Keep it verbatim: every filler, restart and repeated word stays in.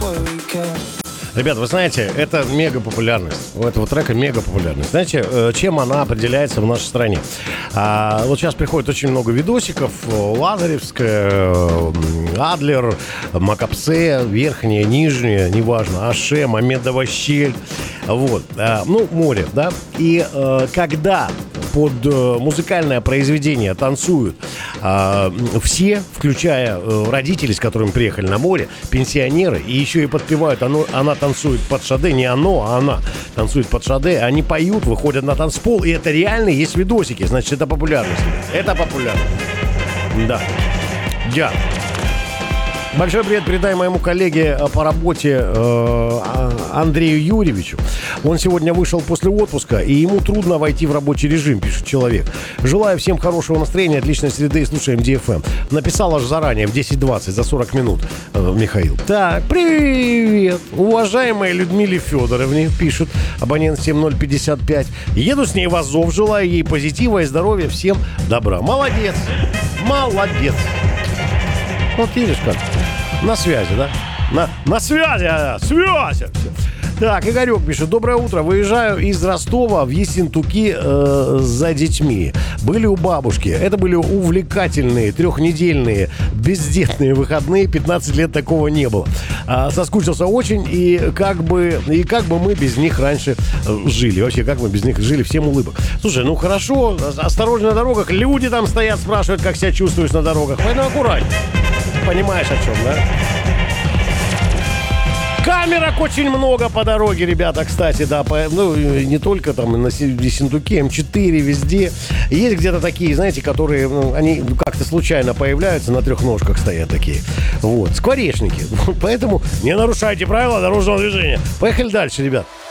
Ребята, вы знаете, это мега популярность. У этого трека мега популярность. Знаете, чем она определяется в нашей стране? А, вот сейчас приходит очень много видосиков. Лазаревская, Адлер, Макапсе, верхняя, нижняя, неважно, Аше, Мамедова щель. Вот. А, ну, море, да? И а, когда под э, музыкальное произведение танцуют э, все, включая э, родителей, с которыми приехали на море, пенсионеры, и еще и подпевают, оно, она танцует под Шаде, не оно, а она танцует под Шаде, они поют, выходят на танцпол, и это реально есть видосики, значит, это популярность. Это популярность. Да. Я. Большой привет передай моему коллеге по работе э, Андрею Юрьевичу. Он сегодня вышел после отпуска, и ему трудно войти в рабочий режим, пишет человек. Желаю всем хорошего настроения, отличной среды и слушаем ди эф эм. Написал аж заранее, в десять двадцать, за сорок минут, э, Михаил. Так, привет, уважаемой Людмиле Федоровне, пишет абонент семь ноль пятьдесят пять. Еду с ней в Азов, желаю ей позитива и здоровья, всем добра. Молодец, молодец. Вот видишь как. На связи, да? На, на связи, связи. Так, Игорек пишет. Доброе утро. Выезжаю из Ростова в Ессентуки э, за детьми. Были у бабушки. Это были увлекательные трехнедельные бездетные выходные. пятнадцать лет такого не было. А, соскучился очень. И как бы, и как бы мы без них раньше жили. Вообще, как мы без них жили. Всем улыбок. Слушай, ну хорошо. Осторожно на дорогах. Люди там стоят, спрашивают, как себя чувствуешь на дорогах. Поэтому аккуратнее. Понимаешь, о чем, да? Камерок очень много по дороге, ребята, кстати, да, по, ну, не только там на Ессентуке, эм четыре, везде. Есть где-то такие, знаете, которые, ну, они как-то случайно появляются, на трех ножках стоят такие. Вот, скворечники. Поэтому не нарушайте правила дорожного движения. Поехали дальше, ребят.